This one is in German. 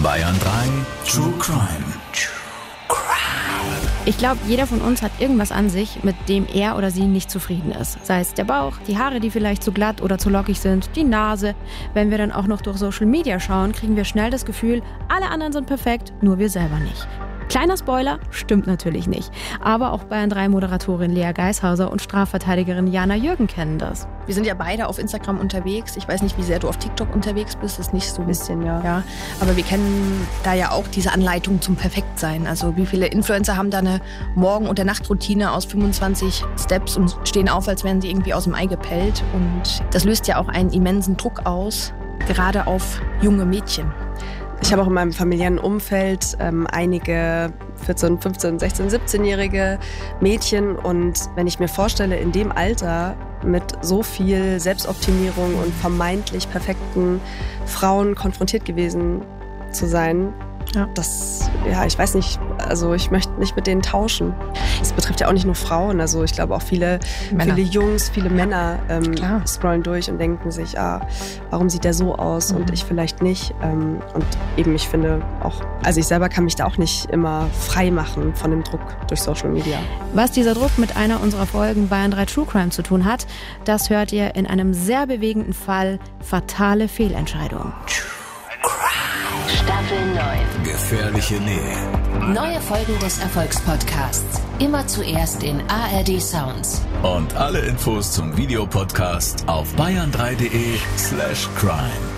Bayern 3 True Crime. Ich glaube, jeder von uns hat irgendwas an sich, mit dem er oder sie nicht zufrieden ist. Sei es der Bauch, die Haare, die vielleicht zu glatt oder zu lockig sind, die Nase. Wenn wir dann auch noch durch Social Media schauen, kriegen wir schnell das Gefühl, alle anderen sind perfekt, nur wir selber nicht. Kleiner Spoiler, stimmt natürlich nicht. Aber auch Bayern 3 Moderatorin Lea Geishauser und Strafverteidigerin Jana Jürgen kennen das. Wir sind ja beide auf Instagram unterwegs. Ich weiß nicht, wie sehr du auf TikTok unterwegs bist. Das ist nicht so ein bisschen, ja. Aber wir kennen da ja auch diese Anleitung zum Perfektsein. Also wie viele Influencer haben da eine Morgen- und Nachtroutine aus 25 Steps und stehen auf, als wären sie irgendwie aus dem Ei gepellt. Und das löst ja auch einen immensen Druck aus, gerade auf junge Mädchen. Ich habe auch in meinem familiären Umfeld einige 14, 15, 16, 17-jährige Mädchen. Und wenn ich mir vorstelle, in dem Alter mit so viel Selbstoptimierung und vermeintlich perfekten Frauen konfrontiert gewesen zu sein, ich weiß nicht, also ich möchte nicht mit denen tauschen. Das betrifft ja auch nicht nur Frauen, also ich glaube auch viele Jungs, viele Männer scrollen durch und denken sich, warum sieht der so aus und ich vielleicht nicht. Und eben, ich finde auch, also ich selber kann mich da auch nicht immer frei machen von dem Druck durch Social Media. Was dieser Druck mit einer unserer Folgen Bayern 3 True Crime zu tun hat, das hört ihr in einem sehr bewegenden Fall Fatale Fehlentscheidung. Staffel 9. Gefährliche Nähe. Neue Folgen des Erfolgspodcasts. Immer zuerst in ARD Sounds. Und alle Infos zum Videopodcast auf bayern3.de/crime.